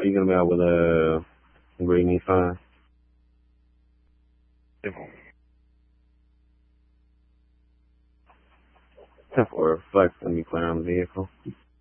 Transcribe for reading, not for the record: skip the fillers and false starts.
Are you gonna be out with a green E5? Or flex gonna be clear on the vehicle.